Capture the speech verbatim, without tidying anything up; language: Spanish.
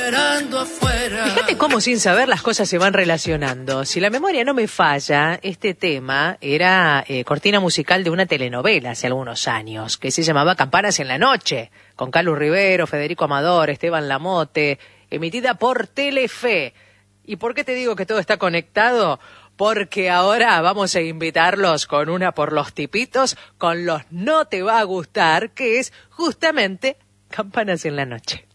esperando afuera. Fíjate cómo sin saber las cosas se van relacionando. Si la memoria no me falla, este tema era eh, cortina musical de una telenovela hace algunos años, que se llamaba Campanas en la Noche, con Calu Rivero, Federico Amador, Esteban Lamote, emitida por Telefe. ¿Y por qué te digo que todo está conectado? Porque ahora vamos a invitarlos con una por los tipitos, con los No Te Va a Gustar, que es justamente Campanas en la Noche.